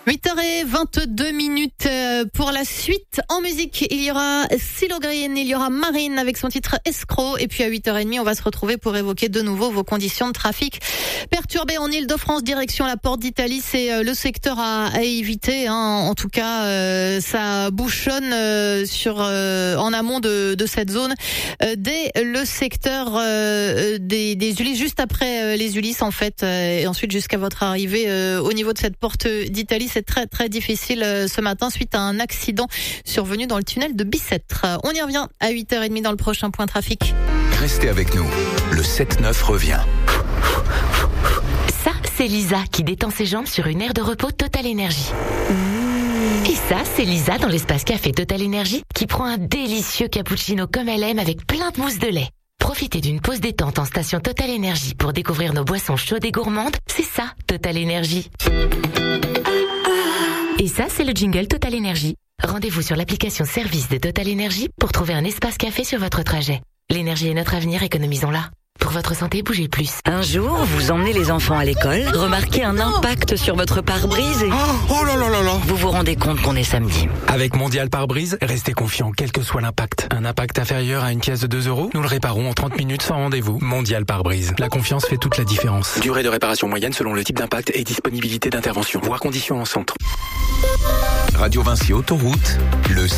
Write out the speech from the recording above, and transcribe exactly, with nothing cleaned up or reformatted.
huit heures vingt-deux minutes pour la suite. En musique, il y aura Silo Green, il y aura Marine avec son titre Escroc. Et puis à huit heures trente, on va se retrouver pour évoquer de nouveau vos conditions de trafic perturbées en Ile-de-France, direction la Porte d'Italie. C'est le secteur à, à éviter. Hein. En tout cas, euh, ça bouchonne euh, sur euh, en amont de, de cette zone. Euh, dès le secteur euh, des, des Ulysses, juste après euh, les Ulysses en fait. Euh, et ensuite jusqu'à votre arrivée euh, au niveau de cette Porte d'Italie. C'est très très difficile euh, ce matin suite à un accident survenu dans le tunnel de Bicêtre. On y revient à huit heures trente dans le prochain point trafic. Restez avec nous, le sept neuf revient. Ça, c'est Lisa qui détend ses jambes sur une aire de repos Total Énergie. Et ça, c'est Lisa dans l'espace café Total Énergie qui prend un délicieux cappuccino comme elle aime avec plein de mousse de lait. Profitez d'une pause détente en station Total Énergie pour découvrir nos boissons chaudes et gourmandes. C'est ça, Total Énergie. Et ça, c'est le jingle Total Énergie. Rendez-vous sur l'application service de Total Énergie pour trouver un espace café sur votre trajet. L'énergie est notre avenir, économisons-la. Pour votre santé, bougez plus. Un jour, vous emmenez les enfants à l'école, remarquez un impact sur votre pare-brise et... Oh, oh là là là là. Vous vous rendez compte qu'on est samedi. Avec Mondial Pare-Brise, restez confiant, quel que soit l'impact. Un impact inférieur à une pièce de deux euros, nous le réparons en trente minutes sans rendez-vous. Mondial Pare-Brise. La confiance fait toute la différence. Durée de réparation moyenne selon le type d'impact et disponibilité d'intervention. Voir conditions en centre. Radio Vinci Autoroute, le